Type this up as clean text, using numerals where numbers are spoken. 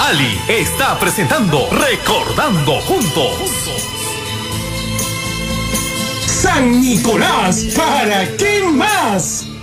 Ali está presentando Recordando Juntos. San Nicolás, ¿para qué más?